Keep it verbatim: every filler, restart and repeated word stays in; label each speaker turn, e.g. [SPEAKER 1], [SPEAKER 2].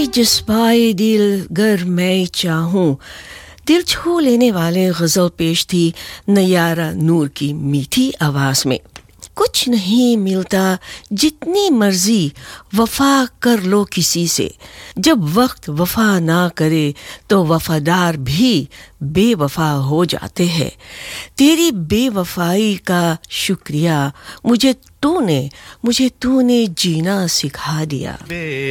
[SPEAKER 1] जज्बाए दिल गर मैं चाहूं, दिल छू लेने वाले गज़ल पेश थी नयारा नूर की मीठी आवाज़ में। कुछ नहीं मिलता जितनी मर्जी वफा कर लो किसी से, जब वक्त वफा ना करे तो वफादार भी बेवफा हो जाते हैं। तेरी बेवफाई का शुक्रिया, मुझे तूने मुझे तूने जीना सिखा दिया।